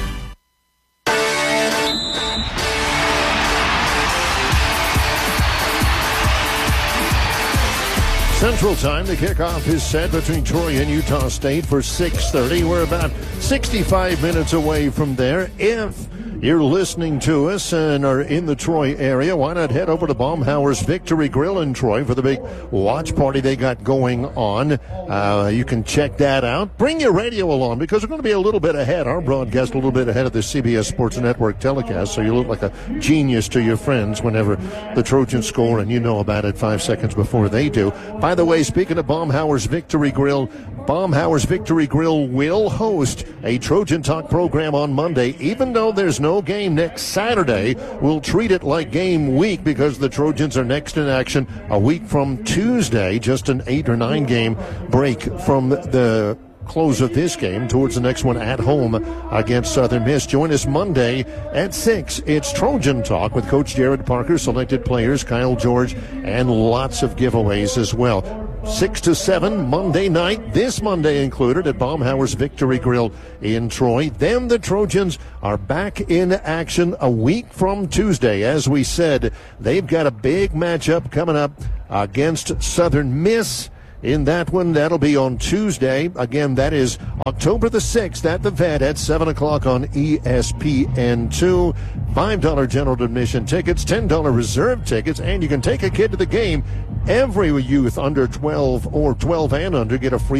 Central Time to kick off his set between Troy and Utah State for 6:30. We're about 65 minutes away from there. If you're listening to us and are in the Troy area, why not head over to Baumhower's Victory Grill in Troy for the big watch party they got going on. You can check that out. Bring your radio along because we're going to be a little bit ahead. Our broadcast a little bit ahead of the CBS Sports Network telecast, so you look like a genius to your friends whenever the Trojans score and you know about it 5 seconds before they do. By the way, speaking of Baumhower's Victory Grill, Baumhower's Victory Grill will host a Trojan Talk program on Monday. Even though there's no game next Saturday, we'll treat it like game week because the Trojans are next in action a week from Tuesday, just an 8 or 9 game break from the close of this game towards the next one at home against Southern Miss. Join us Monday at 6. It's Trojan Talk with Coach Jared Parker, selected players, Kyle George, and lots of giveaways as well. 6 to 7 Monday night, this Monday included, at Baumhower's Victory Grill in Troy. Then the Trojans are back in action a week from Tuesday. As we said, they've got a big matchup coming up against Southern Miss. In that one, that'll be on Tuesday. Again, that is October the 6th at the Vet at 7 o'clock on ESPN2. $5 general admission tickets, $10 reserve tickets, and you can take a kid to the game. Every youth under 12 or 12 and under get a free